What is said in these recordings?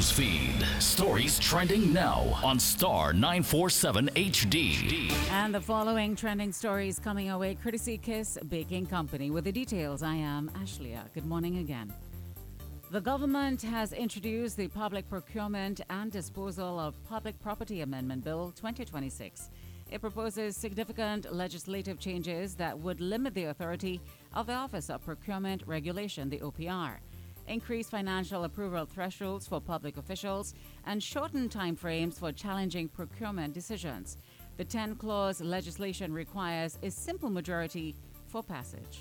news feed. Stories trending now on Star 947 HD. And the following trending stories coming our way courtesy Kiss Baking Company. With the details, I am Ashleigh. Good morning again. The government has introduced the Public Procurement and Disposal of Public Property Amendment Bill 2026. It proposes significant legislative changes that would limit the authority of the Office of Procurement Regulation, the OPR, increase financial approval thresholds for public officials, and shorten timeframes for challenging procurement decisions. The 10-clause legislation requires a simple majority for passage.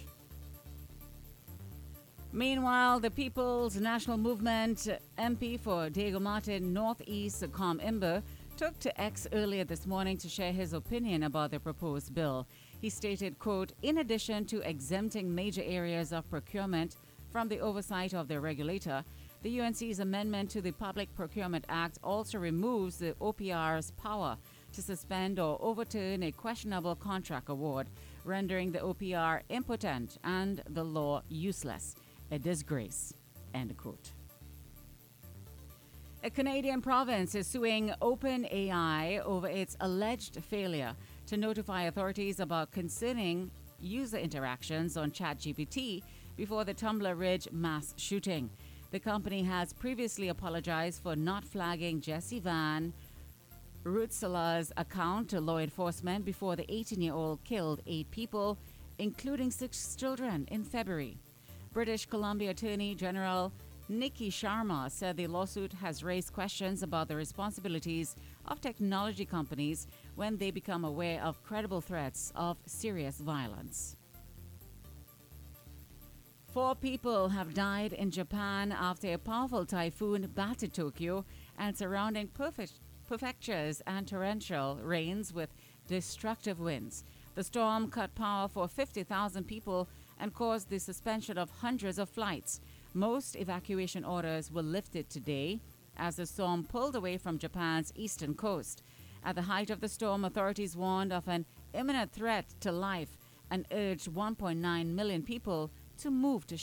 Meanwhile, the People's National Movement MP for Diego Martin Northeast, Com Imber, took to X earlier this morning to share his opinion about the proposed bill. He stated, quote, "In addition to exempting major areas of procurement from the oversight of the regulator, the UNC's amendment to the Public Procurement Act also removes the OPR's power to suspend or overturn a questionable contract award, rendering the OPR impotent and the law useless. A disgrace," end quote. A Canadian province is suing OpenAI over its alleged failure to notify authorities about concerning user interactions on ChatGPT before the Tumbler Ridge mass shooting. The company has previously apologized for not flagging Jesse Van Rutsela's account to law enforcement before the 18-year-old killed 8 people, including 6 children, in February. British Columbia Attorney General Nikki Sharma said the lawsuit has raised questions about the responsibilities of technology companies when they become aware of credible threats of serious violence. 4 people have died in Japan after a powerful typhoon battered Tokyo and surrounding prefectures and torrential rains with destructive winds. The storm cut power for 50,000 people and caused the suspension of hundreds of flights. Most evacuation orders were lifted today as the storm pulled away from Japan's eastern coast. At the height of the storm, authorities warned of an imminent threat to life and urged 1.9 million people to move to